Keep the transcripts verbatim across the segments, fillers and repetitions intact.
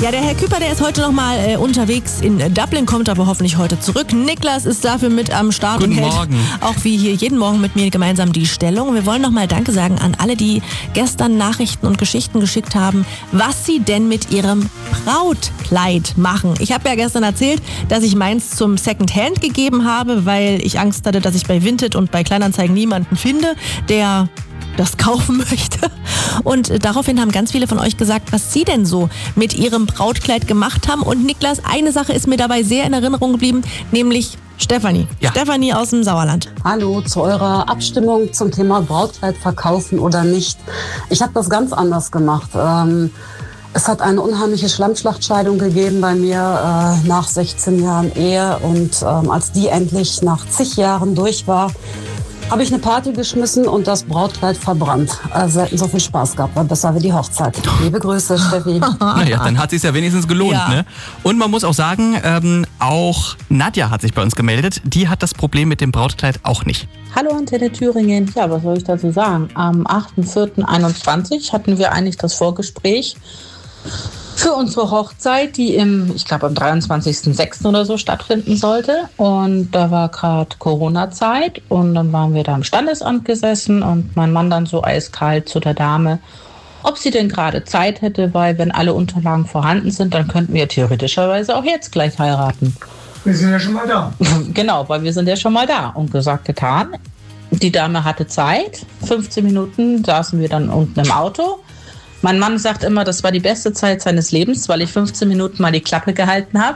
Ja, der Herr Küper, der ist heute nochmal äh, unterwegs in Dublin, kommt aber hoffentlich heute zurück. Niklas ist dafür mit am Start Guten und hält Morgen. auch wie hier jeden Morgen mit mir gemeinsam die Stellung. Wir wollen nochmal Danke sagen an alle, die gestern Nachrichten und Geschichten geschickt haben, was sie denn mit ihrem Brautkleid machen. Ich habe ja gestern erzählt, dass ich meins zum Secondhand gegeben habe, weil ich Angst hatte, dass ich bei Vinted und bei Kleinanzeigen niemanden finde, der das kaufen möchte. Und daraufhin haben ganz viele von euch gesagt, was sie denn so mit ihrem Brautkleid gemacht haben. Und Niklas, eine Sache ist mir dabei sehr in Erinnerung geblieben, nämlich Stefanie. Ja. Stefanie aus dem Sauerland. Hallo, zu eurer Abstimmung zum Thema Brautkleid verkaufen oder nicht. Ich habe das ganz anders gemacht. Ähm, es hat eine unheimliche Schlammschlachtscheidung gegeben bei mir äh, nach sechzehn Jahren Ehe. Und ähm, als die endlich nach zig Jahren durch war, habe ich eine Party geschmissen und das Brautkleid verbrannt. Also selten so viel Spaß gehabt, war besser wie die Hochzeit. Liebe Grüße, Steffi. Naja, dann hat es sich ja wenigstens gelohnt. Ja. Ne? Und man muss auch sagen, ähm, auch Nadja hat sich bei uns gemeldet. Die hat das Problem mit dem Brautkleid auch nicht. Hallo Antenne Thüringen. Ja, was soll ich dazu sagen? Am achter vierter einundzwanzig hatten wir eigentlich das Vorgespräch für unsere Hochzeit, die im, ich glaube am dreiundzwanzigsten sechsten oder so stattfinden sollte. Und da war gerade Corona-Zeit und dann waren wir da im Standesamt gesessen und mein Mann dann so eiskalt zu der Dame, ob sie denn gerade Zeit hätte, weil wenn alle Unterlagen vorhanden sind, dann könnten wir theoretischerweise auch jetzt gleich heiraten. Wir sind ja schon mal da. Genau, weil wir sind ja schon mal da. Und gesagt, getan. Die Dame hatte Zeit. fünfzehn Minuten saßen wir dann unten im Auto. Mein Mann sagt immer, das war die beste Zeit seines Lebens, weil ich fünfzehn Minuten mal die Klappe gehalten habe.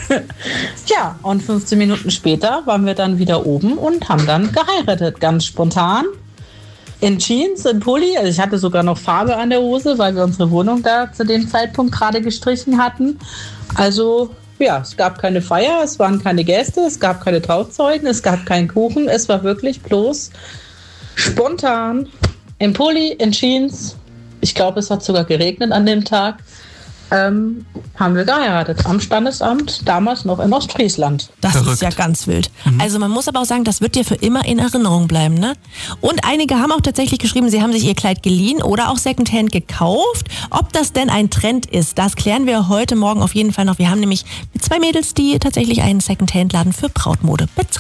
Ja, und fünfzehn Minuten später waren wir dann wieder oben und haben dann geheiratet, ganz spontan. In Jeans, in Pulli. Also ich hatte sogar noch Farbe an der Hose, weil wir unsere Wohnung da zu dem Zeitpunkt gerade gestrichen hatten. Also ja, es gab keine Feier, es waren keine Gäste, es gab keine Trauzeugen, es gab keinen Kuchen. Es war wirklich bloß spontan in Pulli, in Jeans. Ich glaube, es hat sogar geregnet an dem Tag. Ähm, haben wir geheiratet am Standesamt, damals noch in Ostfriesland. Das Verrückt. ist ja ganz wild. Mhm. Also man muss aber auch sagen, das wird dir für immer in Erinnerung bleiben, ne? Und einige haben auch tatsächlich geschrieben, sie haben sich ihr Kleid geliehen oder auch Secondhand gekauft. Ob das denn ein Trend ist, das klären wir heute Morgen auf jeden Fall noch. Wir haben nämlich zwei Mädels, die tatsächlich einen Secondhand-Laden für Brautmode betreiben.